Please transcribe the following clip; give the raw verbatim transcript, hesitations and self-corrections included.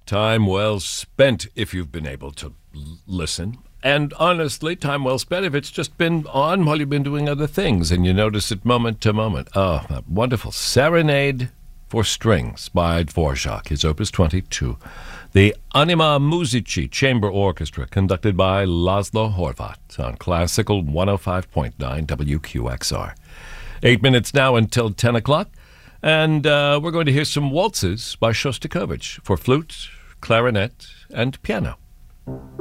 Time well spent if you've been able to l- listen. And honestly, time well spent if it's just been on while you've been doing other things and you notice it moment to moment. Oh, that wonderful Serenade for Strings by Dvorak, his Opus twenty-two. The Anima Musici Chamber Orchestra, conducted by Laszlo Horvat on Classical one oh five point nine W Q X R. Eight minutes now until ten o'clock, and uh, we're going to hear some waltzes by Shostakovich for flute, clarinet, and piano.